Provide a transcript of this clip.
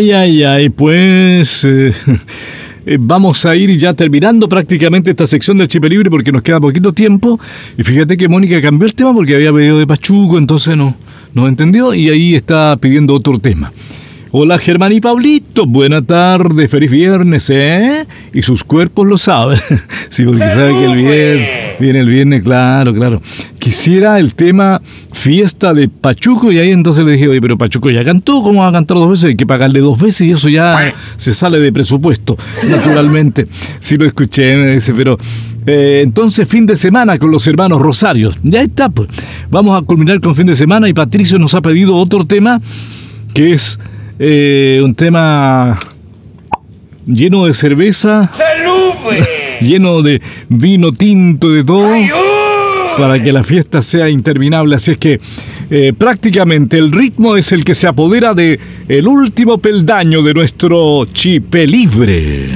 Ay, pues vamos a ir ya terminando prácticamente esta sección del Chip Libre porque nos queda poquito tiempo. Y fíjate que Mónica cambió el tema porque había pedido de Pachuco, entonces no entendió y ahí está pidiendo otro tema. Hola Germán y Pablito, buena tarde, feliz viernes, ¿eh? Y sus cuerpos lo saben. Sí, porque sabe que viene el viernes, claro. Quisiera el tema Fiesta de Pachuco y ahí entonces le dije, oye, pero Pachuco ya cantó, ¿cómo va a cantar 2 veces? Hay que pagarle 2 veces y eso ya se sale de presupuesto, naturalmente. Sí lo escuché, me dice, pero... entonces fin de semana con los hermanos Rosarios. Ya está, pues. Vamos a culminar con fin de semana y Patricio nos ha pedido otro tema que es... un tema lleno de cerveza, lleno de vino tinto, de todo, para que la fiesta sea interminable. Así es que prácticamente el ritmo es el que se apodera de el último peldaño de nuestro Chip Libre.